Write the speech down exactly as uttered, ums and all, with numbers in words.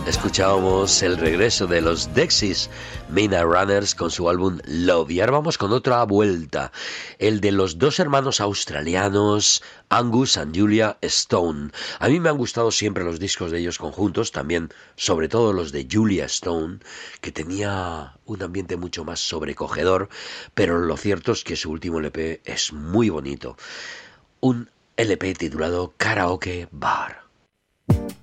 Escuchábamos el regreso de los Dexys Midnight Runners con su álbum Love. Y ahora vamos con otra vuelta, el de los dos hermanos australianos Angus and Julia Stone. A mí me han gustado siempre los discos de ellos conjuntos, también sobre todo los de Julia Stone, que tenía un ambiente mucho más sobrecogedor, pero lo cierto es que su último L P es muy bonito. Un L P titulado Karaoke Bar.